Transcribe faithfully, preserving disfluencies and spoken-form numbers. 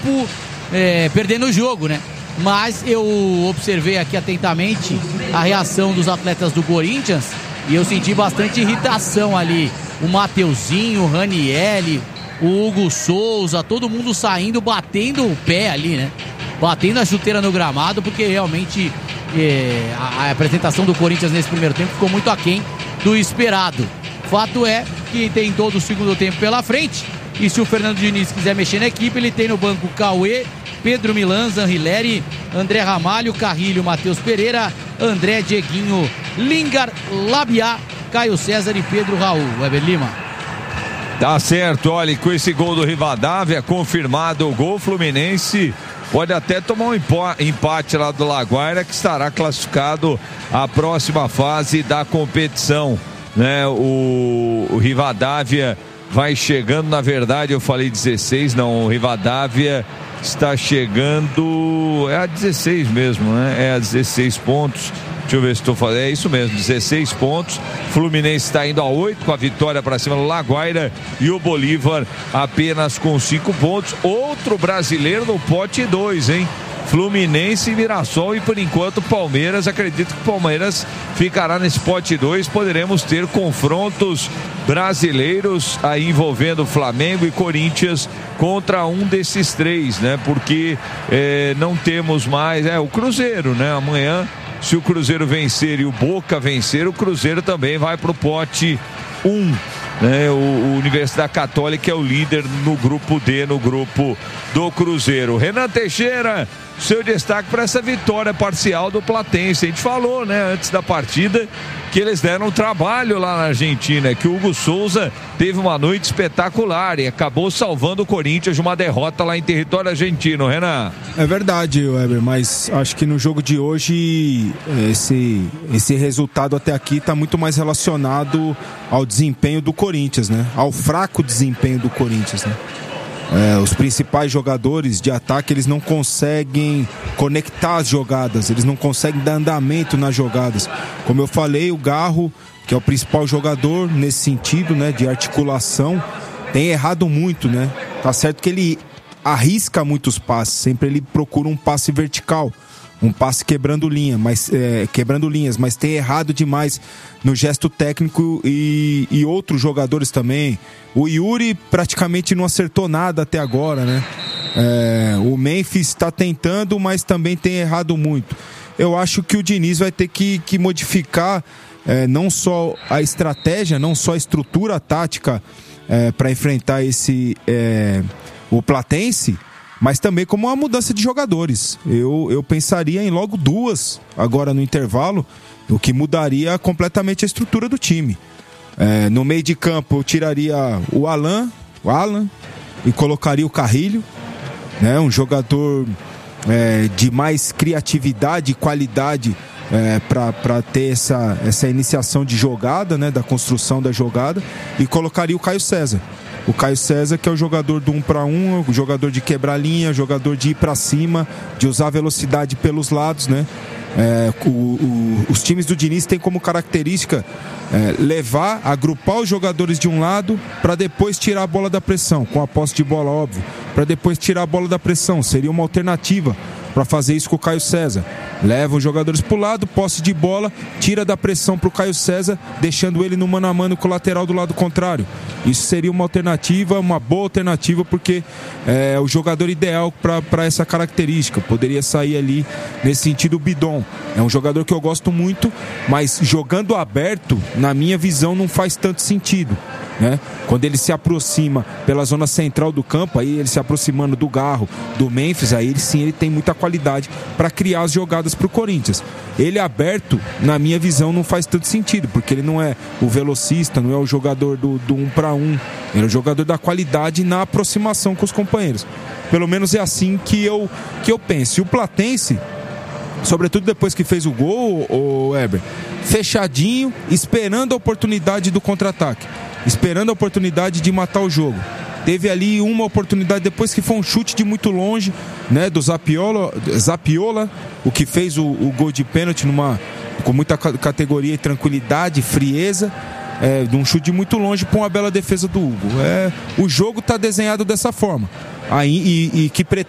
tempo é, perdendo o jogo, né? Mas eu observei aqui atentamente a reação dos atletas do Corinthians e eu senti bastante irritação ali. O Mateuzinho, o Ranieri, o Hugo Souza, todo mundo saindo, batendo o pé ali, né? Batendo a chuteira no gramado, porque realmente é, a, a apresentação do Corinthians nesse primeiro tempo ficou muito aquém do esperado. Fato é que tem todo o segundo tempo pela frente e se o Fernando Diniz quiser mexer na equipe, ele tem no banco Cauê, Pedro Milan, Zanrilleri, André Ramalho, Carrilho, Matheus Pereira, André, Dieguinho, Lingar, Labiá, Caio César e Pedro Raul. Weber Lima. Tá certo, olha, com esse gol do Rivadavia, confirmado o gol, Fluminense pode até tomar um empate lá do Laguaira, que estará classificado à próxima fase da competição, né? O, o Rivadavia vai chegando, na verdade eu falei dezesseis, não, o Rivadavia está chegando, é a dezesseis mesmo, né? É a dezesseis pontos. Deixa eu ver se estou falando, é isso mesmo, dezesseis pontos. Fluminense está indo a oito com a vitória para cima do Laguaira e o Bolívar apenas com cinco pontos. Outro brasileiro no pote dois, hein? Fluminense e Mirassol e por enquanto Palmeiras. Acredito que o Palmeiras ficará nesse pote dois. Poderemos ter confrontos brasileiros aí envolvendo Flamengo e Corinthians contra um desses três, né? Porque é, não temos mais, é o Cruzeiro, né? Amanhã, se o Cruzeiro vencer e o Boca vencer, o Cruzeiro também vai para o pote um. Né, o, o Universidade Católica é o líder no grupo D, no grupo do Cruzeiro. Renan Teixeira, seu destaque para essa vitória parcial do Platense. A gente falou, né, antes da partida, que eles deram trabalho lá na Argentina, que o Hugo Souza teve uma noite espetacular e acabou salvando o Corinthians de uma derrota lá em território argentino. Renan. É verdade, Weber, mas acho que no jogo de hoje esse, esse resultado até aqui está muito mais relacionado ao desempenho do Corinthians, né? Ao fraco desempenho do Corinthians, né? É, os principais jogadores de ataque, eles não conseguem conectar as jogadas, eles não conseguem dar andamento nas jogadas. Como eu falei, o Garro, que é o principal jogador nesse sentido, né, de articulação, tem errado muito, né? Tá certo que ele arrisca muitos passes, sempre ele procura um passe vertical, um passe quebrando linha, mas, é, quebrando linhas, mas tem errado demais no gesto técnico e, e outros jogadores também. O Yuri praticamente não acertou nada até agora, né? É, o Memphis está tentando, mas também tem errado muito. Eu acho que o Diniz vai ter que, que modificar é, não só a estratégia, não só a estrutura tática é, para enfrentar esse é, o Platense, mas também como uma mudança de jogadores. Eu, eu pensaria em logo duas agora no intervalo, o que mudaria completamente a estrutura do time. É, no meio de campo eu tiraria o Alan, o Alan e colocaria o Carrilho, né, um jogador é, de mais criatividade e qualidade é, para ter essa, essa iniciação de jogada, né, da construção da jogada, e colocaria o Caio César. O Caio César, que é o jogador do um para um, o jogador de quebrar linha, jogador de ir para cima, de usar velocidade pelos lados, né? É, o, o, os times do Diniz têm como característica é, levar, agrupar os jogadores de um lado para depois tirar a bola da pressão, com a posse de bola, óbvio, para depois tirar a bola da pressão. Seria uma alternativa para fazer isso com o Caio César. Leva os jogadores para o lado, posse de bola, tira da pressão para o Caio César, deixando ele no mano a mano com o lateral do lado contrário. Isso seria uma alternativa, uma boa alternativa, porque é o jogador ideal para essa característica. Poderia sair ali nesse sentido o Bidon. É um jogador que eu gosto muito, mas jogando aberto, na minha visão, não faz tanto sentido, né? Quando ele se aproxima pela zona central do campo, aí ele se aproximando do Garro, do Memphis, aí ele sim ele tem muita qualidade para criar as jogadas para o Corinthians. Ele aberto, na minha visão, não faz tanto sentido, porque ele não é o velocista, não é o jogador do, do um para um, ele é o jogador da qualidade na aproximação com os companheiros. Pelo menos é assim que eu, que eu penso. E o Platense, sobretudo depois que fez o gol, o Weber, fechadinho, esperando a oportunidade do contra-ataque, esperando a oportunidade de matar o jogo. Teve ali uma oportunidade depois que foi um chute de muito longe, né, do Zapiola, Zapiola, o que fez o, o gol de pênalti numa, com muita categoria e tranquilidade, frieza, é, de um chute de muito longe para uma bela defesa do Hugo. É, o jogo está desenhado dessa forma. Aí, e, e que pretende